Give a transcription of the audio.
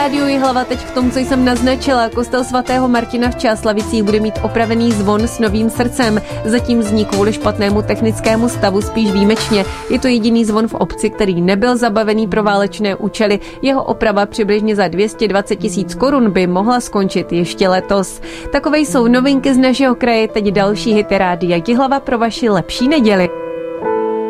Rádiu Jihlava teď k tomu, co jsem naznačila. Kostel svatého Martina v Čáslavicích bude mít opravený zvon s novým srdcem. Zatím zní kvůli špatnému technickému stavu spíš výjimečně. Je to jediný zvon v obci, který nebyl zabavený pro válečné účely. Jeho oprava přibližně za 220 000 korun by mohla skončit ještě letos. Takové jsou novinky z našeho kraje, teď další hity Rádia Jihlava pro vaši lepší neděli.